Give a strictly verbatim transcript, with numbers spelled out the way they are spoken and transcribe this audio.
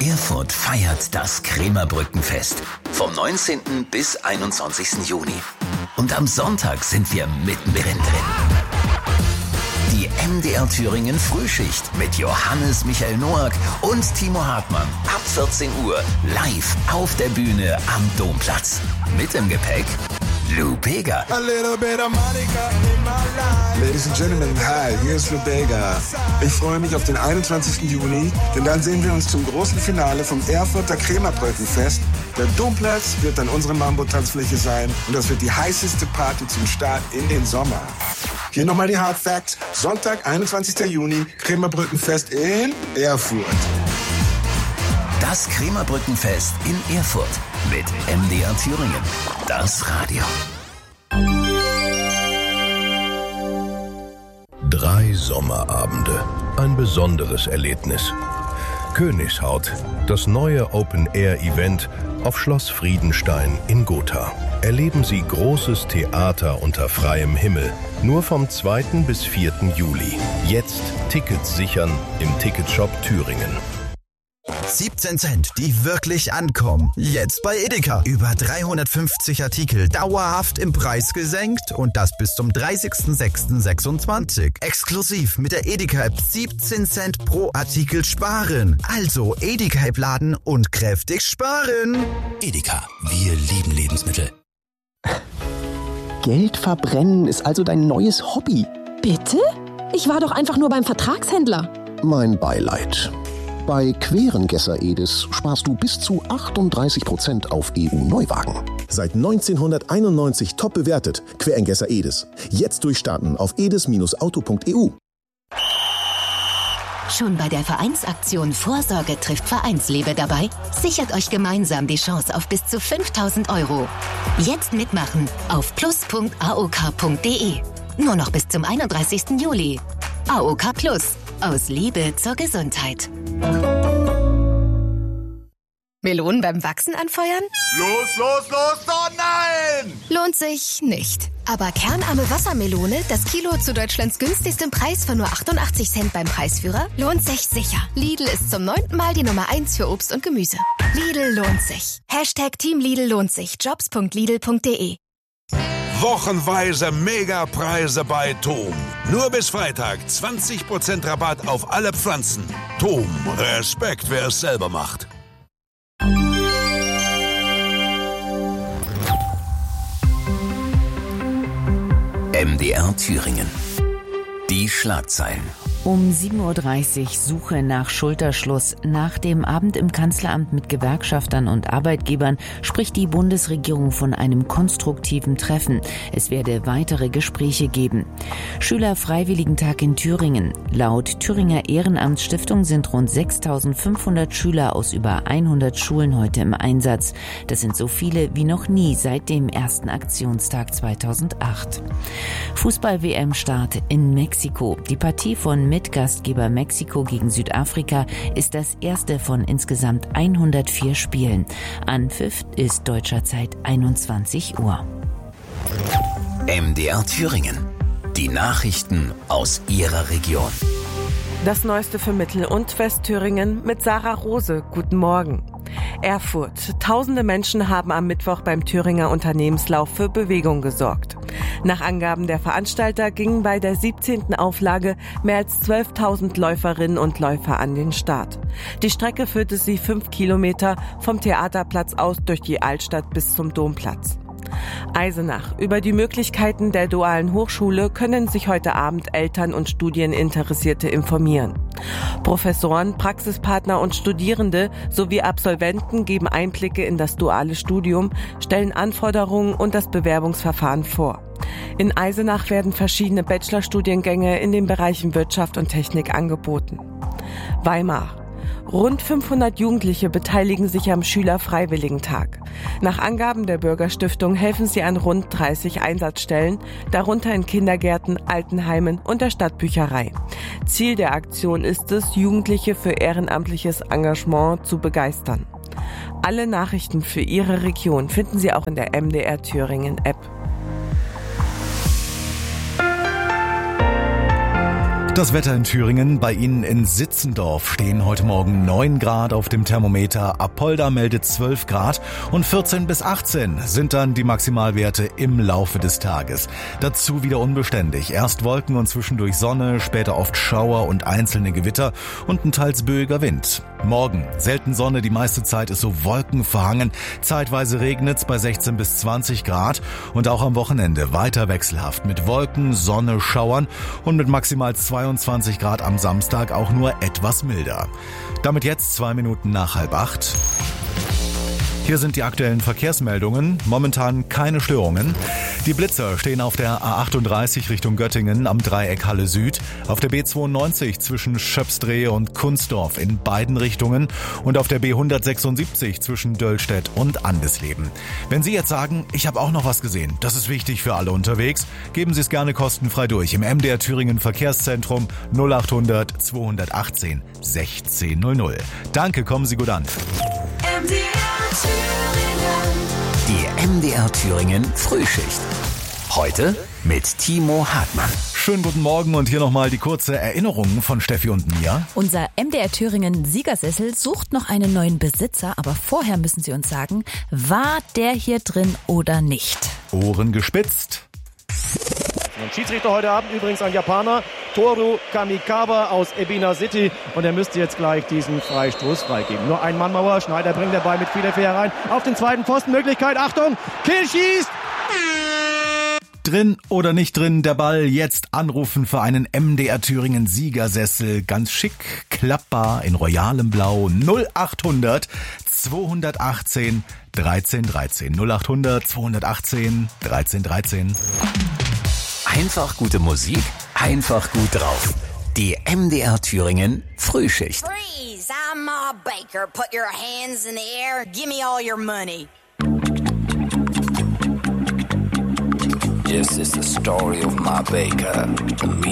Erfurt feiert das Krämerbrückenfest vom neunzehnten bis einundzwanzigsten Juni. Und am Sonntag sind wir mittendrin drin. Die M D R Thüringen Frühschicht mit Johannes Michael Noack und Timo Hartmann ab vierzehn Uhr live auf der Bühne am Domplatz. Mit im Gepäck Lou Bega. A little bit of Monica in my life. Ladies and Gentlemen, hi, hier ist Lou Bega. Ich freue mich auf den einundzwanzigsten Juni, denn dann sehen wir uns zum großen Finale vom Erfurter Krämerbrückenfest. Der Domplatz wird dann unsere Mambo-Tanzfläche sein und das wird die heißeste Party zum Start in den Sommer. Hier nochmal die Hard Facts. Sonntag, einundzwanzigsten Juni, Krämerbrückenfest in Erfurt. Das Krämerbrückenfest in Erfurt mit M D R Thüringen. Das Radio. Drei Sommerabende. Ein besonderes Erlebnis. Königshaut, das neue Open-Air-Event auf Schloss Friedenstein in Gotha. Erleben Sie großes Theater unter freiem Himmel. Nur vom zweiten bis vierten Juli. Jetzt Tickets sichern im Ticketshop Thüringen. siebzehn Cent, die wirklich ankommen. Jetzt bei Edeka. Über dreihundertfünfzig Artikel dauerhaft im Preis gesenkt und das bis zum dreißigsten sechsten sechsundzwanzig. Exklusiv mit der Edeka-App siebzehn Cent pro Artikel sparen. Also Edeka-App laden und kräftig sparen. Edeka, wir lieben Lebensmittel. Geld verbrennen ist also dein neues Hobby. Bitte? Ich war doch einfach nur beim Vertragshändler. Mein Beileid. Bei Querengesser Edis sparst du bis zu achtunddreißig Prozent auf E U-Neuwagen. Seit neunzehnhunderteinundneunzig top bewertet. Querengesser Edis. Jetzt durchstarten auf edis Auto punkt e u. Schon bei der Vereinsaktion Vorsorge trifft Vereinsliebe dabei? Sichert euch gemeinsam die Chance auf bis zu fünftausend Euro. Jetzt mitmachen auf plus punkt a o k punkt d e. Nur noch bis zum einunddreißigsten Juli. A O K Plus. Aus Liebe zur Gesundheit. Melonen beim Wachsen anfeuern? Los, los, los, oh nein! Lohnt sich nicht. Aber kernarme Wassermelone, das Kilo zu Deutschlands günstigstem Preis von nur achtundachtzig Cent beim Preisführer, lohnt sich sicher. Lidl ist zum neunten Mal die Nummer eins für Obst und Gemüse. Lidl lohnt sich. Hashtag Team Lidl lohnt sich. jobs punkt lidl punkt d e. Wochenweise Megapreise bei Tom. Nur bis Freitag zwanzig Prozent Rabatt auf alle Pflanzen. Tom, Respekt, wer es selber macht. M D R Thüringen. Die Schlagzeilen. Um sieben Uhr dreißig Suche nach Schulterschluss. Nach dem Abend im Kanzleramt mit Gewerkschaftern und Arbeitgebern spricht die Bundesregierung von einem konstruktiven Treffen. Es werde weitere Gespräche geben. Schülerfreiwilligentag in Thüringen. Laut Thüringer Ehrenamtsstiftung sind rund sechstausendfünfhundert Schüler aus über hundert Schulen heute im Einsatz. Das sind so viele wie noch nie seit dem ersten Aktionstag zweitausendacht. Fußball-W M-Start in Mexiko. Die Partie von Mitgastgeber Mexiko gegen Südafrika ist das erste von insgesamt hundertvier Spielen. Anpfiff ist deutscher Zeit einundzwanzig Uhr. M D R Thüringen. Die Nachrichten aus Ihrer Region. Das Neueste für Mittel- und Westthüringen mit Sarah Rose. Guten Morgen. Erfurt. Tausende Menschen haben am Mittwoch beim Thüringer Unternehmenslauf für Bewegung gesorgt. Nach Angaben der Veranstalter gingen bei der siebzehnten Auflage mehr als zwölftausend Läuferinnen und Läufer an den Start. Die Strecke führte sie fünf Kilometer vom Theaterplatz aus durch die Altstadt bis zum Domplatz. Eisenach. Über die Möglichkeiten der dualen Hochschule können sich heute Abend Eltern und Studieninteressierte informieren. Professoren, Praxispartner und Studierende sowie Absolventen geben Einblicke in das duale Studium, stellen Anforderungen und das Bewerbungsverfahren vor. In Eisenach werden verschiedene Bachelorstudiengänge in den Bereichen Wirtschaft und Technik angeboten. Weimar. Rund fünfhundert Jugendliche beteiligen sich am Schülerfreiwilligentag. Nach Angaben der Bürgerstiftung helfen sie an rund dreißig Einsatzstellen, darunter in Kindergärten, Altenheimen und der Stadtbücherei. Ziel der Aktion ist es, Jugendliche für ehrenamtliches Engagement zu begeistern. Alle Nachrichten für Ihre Region finden Sie auch in der M D R Thüringen App. Das Wetter in Thüringen, bei Ihnen in Sitzendorf stehen heute Morgen neun Grad auf dem Thermometer, Apolda meldet zwölf Grad und vierzehn bis achtzehn sind dann die Maximalwerte im Laufe des Tages. Dazu wieder unbeständig, erst Wolken und zwischendurch Sonne, später oft Schauer und einzelne Gewitter und ein teils böiger Wind. Morgen selten Sonne, die meiste Zeit ist so wolkenverhangen, zeitweise regnet's bei sechzehn bis zwanzig Grad und auch am Wochenende weiter wechselhaft mit Wolken, Sonne, Schauern und mit maximal zweiundzwanzig Grad am Samstag auch nur etwas milder. Damit jetzt zwei Minuten nach halb acht. Hier sind die aktuellen Verkehrsmeldungen. Momentan keine Störungen. Die Blitzer stehen auf der A achtunddreißig Richtung Göttingen am Dreieck Halle Süd, auf der B zweiundneunzig zwischen Schöpsdrehe und Kunstdorf in beiden Richtungen und auf der B hundertsechsundsiebzig zwischen Döllstedt und Andesleben. Wenn Sie jetzt sagen, ich habe auch noch was gesehen, das ist wichtig für alle unterwegs, geben Sie es gerne kostenfrei durch im M D R Thüringen Verkehrszentrum null achthundert zweihundertachtzehn sechzehnhundert. Danke, kommen Sie gut an. M D R Die M D R Thüringen Frühschicht. Heute mit Timo Hartmann. Schönen guten Morgen und hier nochmal die kurze Erinnerung von Steffi und mir. Unser M D R Thüringen Siegersessel sucht noch einen neuen Besitzer, aber vorher müssen Sie uns sagen, war der hier drin oder nicht? Ohren gespitzt. Und Schiedsrichter heute Abend übrigens ein Japaner, Toru Kamikawa aus Ebina City. Und er müsste jetzt gleich diesen Freistoß freigeben. Nur ein Mannmauer, Schneider bringt den Ball mit viel Effekt herein. Auf den zweiten Pfosten, Möglichkeit, Achtung, Kiel schießt! Drin oder nicht drin, der Ball jetzt anrufen für einen M D R Thüringen Siegersessel. Ganz schick, klappbar, in royalem Blau. null achthundert zweihundertachtzehn dreizehn dreizehn. null achthundert zweihundertachtzehn dreizehn dreizehn. Einfach gute Musik, einfach gut drauf. Die M D R Thüringen Frühschicht. Freeze, I'm Ma Baker. Put your hands in the air. Give me all your money. This is the story of Ma Baker.